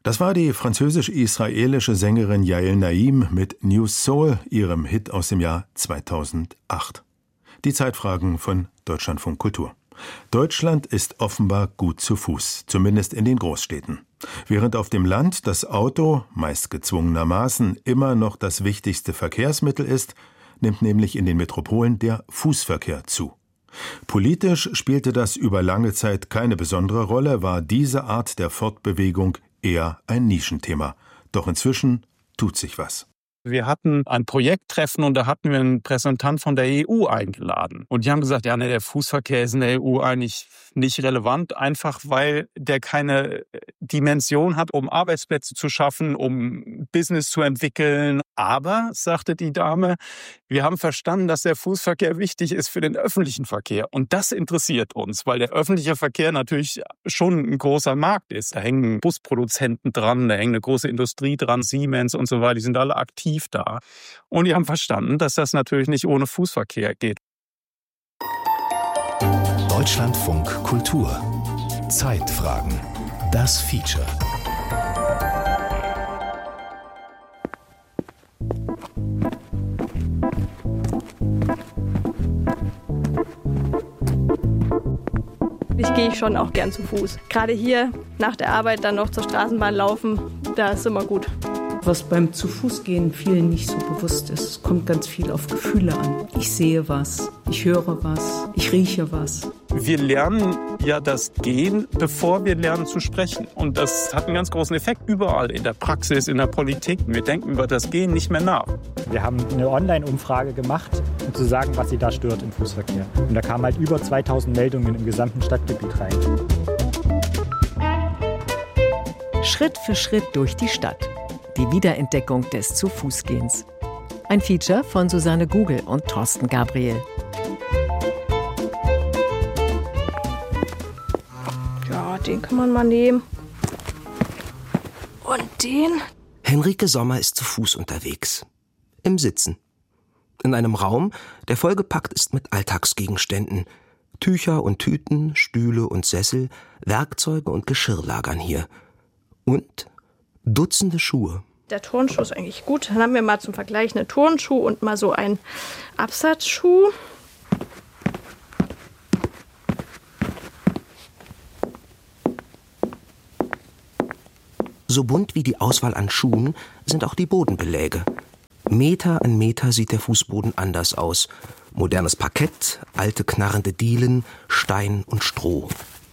Das war die französisch-israelische Sängerin Yael Naim mit New Soul, ihrem Hit aus dem Jahr 2008. Die Zeitfragen von Deutschlandfunk Kultur. Deutschland ist offenbar gut zu Fuß, zumindest in den Großstädten. Während auf dem Land das Auto, meist gezwungenermaßen, immer noch das wichtigste Verkehrsmittel ist, nimmt nämlich in den Metropolen der Fußverkehr zu. Politisch spielte das über lange Zeit keine besondere Rolle, war diese Art der Fortbewegung eher ein Nischenthema. Doch inzwischen tut sich was. Wir hatten ein Projekttreffen und da hatten wir einen Repräsentant von der EU eingeladen. Und die haben gesagt, ja, der Fußverkehr ist in der EU eigentlich nicht relevant, einfach weil der keine Dimension hat, um Arbeitsplätze zu schaffen, um Business zu entwickeln. Aber, sagte die Dame, wir haben verstanden, dass der Fußverkehr wichtig ist für den öffentlichen Verkehr. Und das interessiert uns, weil der öffentliche Verkehr natürlich schon ein großer Markt ist. Da hängen Busproduzenten dran, da hängt eine große Industrie dran, Siemens und so weiter, die sind alle aktiv da. Und die haben verstanden, dass das natürlich nicht ohne Fußverkehr geht. Deutschlandfunk Kultur. Zeitfragen. Das Feature. Ich gehe schon auch gern zu Fuß. Gerade hier nach der Arbeit dann noch zur Straßenbahn laufen, da ist immer gut. Was beim Zu-Fuß-Gehen vielen nicht so bewusst ist, es kommt ganz viel auf Gefühle an. Ich sehe was, ich höre was, ich rieche was. Wir lernen ja das Gehen, bevor wir lernen zu sprechen. Und das hat einen ganz großen Effekt überall, in der Praxis, in der Politik. Wir denken über das Gehen nicht mehr nach. Wir haben eine Online-Umfrage gemacht, um zu sagen, was sie da stört im Fußverkehr. Und da kamen halt über 2000 Meldungen im gesamten Stadtgebiet rein. Schritt für Schritt durch die Stadt. Die Wiederentdeckung des Zu-Fuß-Gehens. Ein Feature von Susanne Gugel und Thorsten Gabriel. Ja, den kann man mal nehmen. Und den? Henrike Sommer ist zu Fuß unterwegs. Im Sitzen. In einem Raum, der vollgepackt ist mit Alltagsgegenständen. Tücher und Tüten, Stühle und Sessel, Werkzeuge und Geschirr lagern hier. Und Dutzende Schuhe. Der Turnschuh ist eigentlich gut. Dann haben wir mal zum Vergleich einen Turnschuh und mal so einen Absatzschuh. So bunt wie die Auswahl an Schuhen sind auch die Bodenbeläge. Meter an Meter sieht der Fußboden anders aus. Modernes Parkett, alte knarrende Dielen, Stein und Stroh.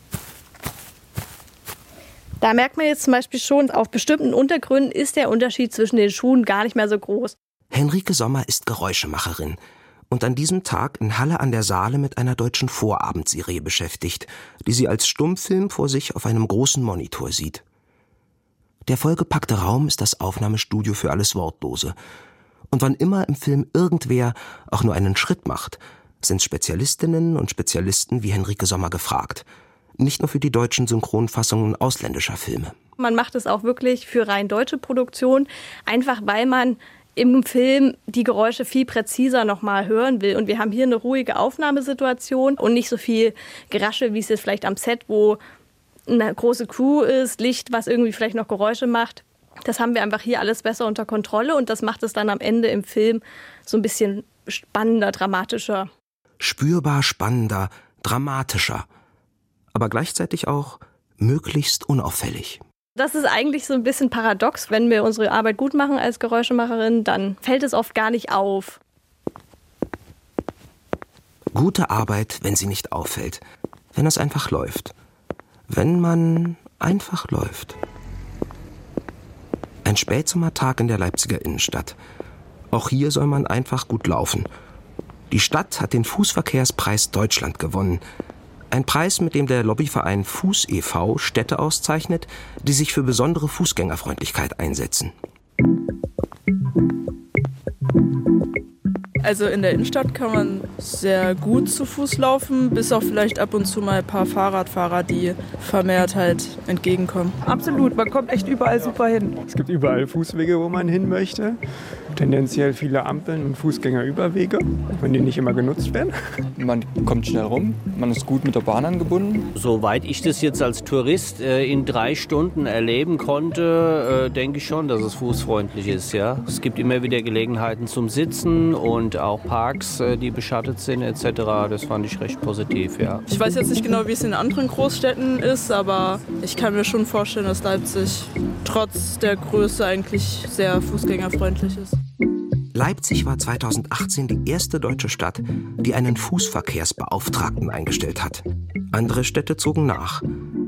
Da merkt man jetzt zum Beispiel schon, auf bestimmten Untergründen ist der Unterschied zwischen den Schuhen gar nicht mehr so groß. Henrike Sommer ist Geräuschemacherin und an diesem Tag in Halle an der Saale mit einer deutschen Vorabendserie beschäftigt, die sie als Stummfilm vor sich auf einem großen Monitor sieht. Der vollgepackte Raum ist das Aufnahmestudio für alles Wortlose. Und wann immer im Film irgendwer auch nur einen Schritt macht, sind Spezialistinnen und Spezialisten wie Henrike Sommer gefragt. Nicht nur für die deutschen Synchronfassungen ausländischer Filme. Man macht es auch wirklich für rein deutsche Produktion, einfach weil man im Film die Geräusche viel präziser nochmal hören will. Und wir haben hier eine ruhige Aufnahmesituation und nicht so viel Geraschel, wie es jetzt vielleicht am Set, wo eine große Crew ist, Licht, was irgendwie vielleicht noch Geräusche macht. Das haben wir einfach hier alles besser unter Kontrolle und das macht es dann am Ende im Film so ein bisschen spannender, dramatischer. Spürbar spannender, dramatischer. Aber gleichzeitig auch möglichst unauffällig. Das ist eigentlich so ein bisschen paradox. Wenn wir unsere Arbeit gut machen als Geräuschemacherin, dann fällt es oft gar nicht auf. Gute Arbeit, wenn sie nicht auffällt. Wenn es einfach läuft. Wenn man einfach läuft. Ein Spätsommertag in der Leipziger Innenstadt. Auch hier soll man einfach gut laufen. Die Stadt hat den Fußverkehrspreis Deutschland gewonnen. Ein Preis, mit dem der Lobbyverein Fuß e.V. Städte auszeichnet, die sich für besondere Fußgängerfreundlichkeit einsetzen. Also in der Innenstadt kann man sehr gut zu Fuß laufen, bis auf vielleicht ab und zu mal ein paar Fahrradfahrer, die vermehrt halt entgegenkommen. Absolut, man kommt echt überall super hin. Es gibt überall Fußwege, wo man hin möchte. Tendenziell viele Ampeln und Fußgängerüberwege, wenn die nicht immer genutzt werden. Man kommt schnell rum, man ist gut mit der Bahn angebunden. Soweit ich das jetzt als Tourist in 3 Stunden erleben konnte, denke ich schon, dass es fußfreundlich ist. Ja? Es gibt immer wieder Gelegenheiten zum Sitzen und auch Parks, die beschattet sind etc. Das fand ich recht positiv. Ja. Ich weiß jetzt nicht genau, wie es in anderen Großstädten ist, aber ich kann mir schon vorstellen, dass Leipzig trotz der Größe eigentlich sehr fußgängerfreundlich ist. Leipzig war 2018 die erste deutsche Stadt, die einen Fußverkehrsbeauftragten eingestellt hat. Andere Städte zogen nach.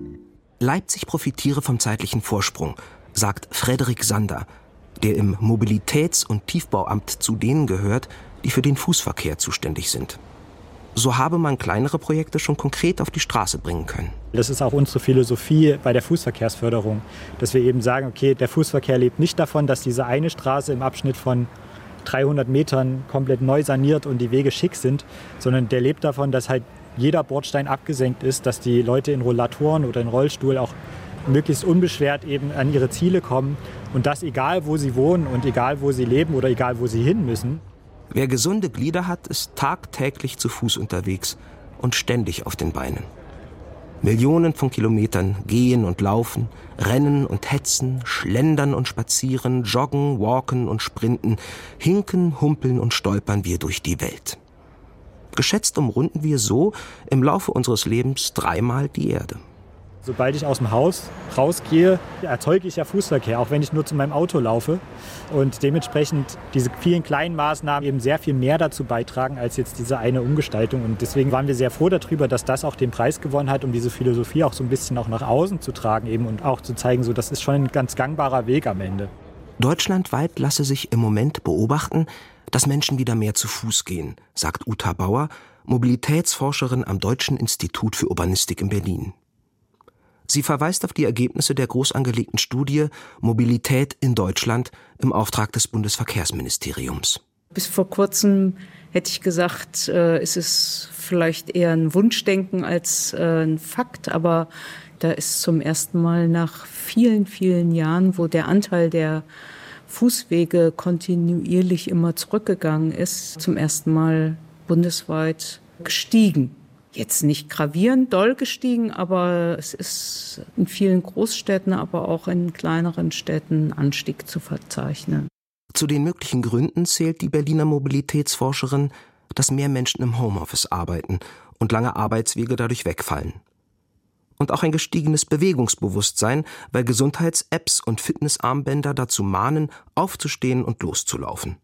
Leipzig profitiere vom zeitlichen Vorsprung, sagt Frederik Sander, der im Mobilitäts- und Tiefbauamt zu denen gehört, die für den Fußverkehr zuständig sind. So habe man kleinere Projekte schon konkret auf die Straße bringen können. Das ist auch unsere Philosophie bei der Fußverkehrsförderung, dass wir eben sagen, okay, der Fußverkehr lebt nicht davon, dass diese eine Straße im Abschnitt von 300 Metern komplett neu saniert und die Wege schick sind, sondern der lebt davon, dass halt jeder Bordstein abgesenkt ist, dass die Leute in Rollatoren oder in Rollstuhl auch möglichst unbeschwert eben an ihre Ziele kommen und das egal, wo sie wohnen und egal, wo sie leben oder egal, wo sie hin müssen. Wer gesunde Glieder hat, ist tagtäglich zu Fuß unterwegs und ständig auf den Beinen. Millionen von Kilometern gehen und laufen, rennen und hetzen, schlendern und spazieren, joggen, walken und sprinten, hinken, humpeln und stolpern wir durch die Welt. Geschätzt umrunden wir so im Laufe unseres Lebens 3-mal die Erde. Sobald ich aus dem Haus rausgehe, erzeuge ich ja Fußverkehr, auch wenn ich nur zu meinem Auto laufe. Und dementsprechend diese vielen kleinen Maßnahmen eben sehr viel mehr dazu beitragen, als jetzt diese eine Umgestaltung. Und deswegen waren wir sehr froh darüber, dass das auch den Preis gewonnen hat, um diese Philosophie auch so ein bisschen auch nach außen zu tragen eben und auch zu zeigen, so das ist schon ein ganz gangbarer Weg am Ende. Deutschlandweit lasse sich im Moment beobachten, dass Menschen wieder mehr zu Fuß gehen, sagt Uta Bauer, Mobilitätsforscherin am Deutschen Institut für Urbanistik in Berlin. Sie verweist auf die Ergebnisse der groß angelegten Studie Mobilität in Deutschland im Auftrag des Bundesverkehrsministeriums. Bis vor kurzem hätte ich gesagt, es ist vielleicht eher ein Wunschdenken als ein Fakt, aber da ist zum ersten Mal nach vielen, vielen Jahren, wo der Anteil der Fußwege kontinuierlich immer zurückgegangen ist, zum ersten Mal bundesweit gestiegen. Jetzt nicht gravierend doll gestiegen, aber es ist in vielen Großstädten, aber auch in kleineren Städten Anstieg zu verzeichnen. Zu den möglichen Gründen zählt die Berliner Mobilitätsforscherin, dass mehr Menschen im Homeoffice arbeiten und lange Arbeitswege dadurch wegfallen. Und auch ein gestiegenes Bewegungsbewusstsein, weil Gesundheits-Apps und Fitnessarmbänder dazu mahnen, aufzustehen und loszulaufen.